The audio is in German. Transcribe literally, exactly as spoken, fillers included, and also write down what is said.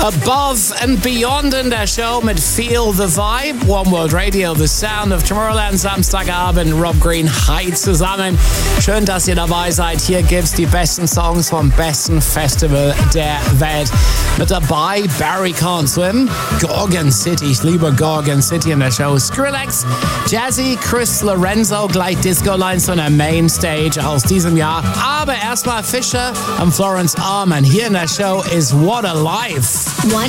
Above and Beyond in der Show mit Feel the Vibe. One World Radio, the sound of Tomorrowland. Samstagabend, Rob Green, hi zusammen. Schön, dass ihr dabei seid. Hier gibt's die besten Songs vom besten Festival der Welt. Mit dabei Barry Can't Swim, Gorgon City. Ich liebe Gorgon City in der Show. Skrillex, Jazzy, Chris Lorenzo, gleich Disco Lines von der Mainstage aus diesem Jahr. Aber erstmal Fisher und Florence Arman. Hier in der Show ist What a Life.